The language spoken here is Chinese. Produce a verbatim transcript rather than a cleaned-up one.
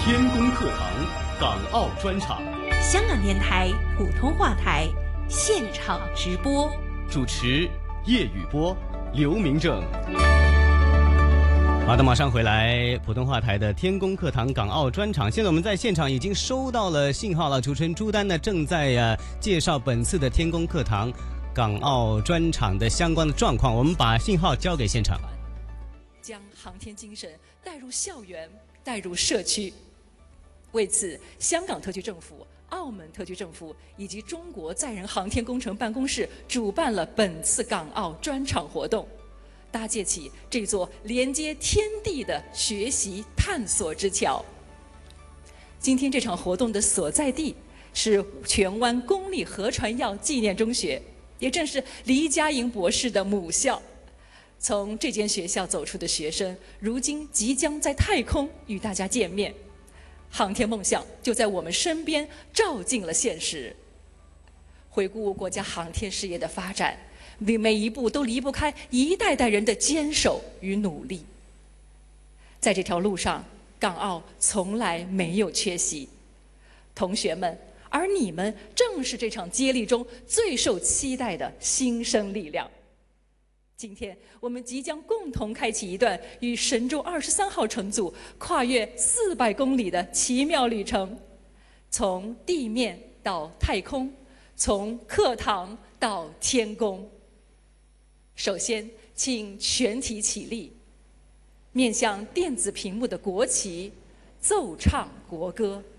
天宫课堂港澳专场， 香港电台普通话台现场直播， 主持叶宇波、刘明正。 好的，马上回来，普通话台的天宫课堂港澳专场。现在我们在现场已经收到了信号了，主持人朱丹呢正在呃介绍本次的天宫课堂港澳专场的相关的状况。我们把信号交给现场， 将航天精神带入校园，带入社区。为此，香港特区政府、澳门特区政府以及中国载人航天工程办公室主办了本次港澳专场活动，搭建起这座连接天地的学习探索之桥。今天这场活动的所在地是荃湾公立何传耀纪念中学，也正是黎佳莹博士的母校。从这间学校走出的学生，如今即将在太空与大家见面。航天梦想就在我们身边照进了现实。回顾国家航天事业的发展，每一步都离不开一代代人的坚守与努力。在这条路上，港澳从来没有缺席。同学们，而你们正是这场接力中最受期待的新生力量。今天我们即将共同开启一段与神舟二十三号乘组跨越四百公里的奇妙旅程，从地面到太空，从课堂到天宫。首先，请全体起立，面向电子屏幕的国旗，奏唱国歌。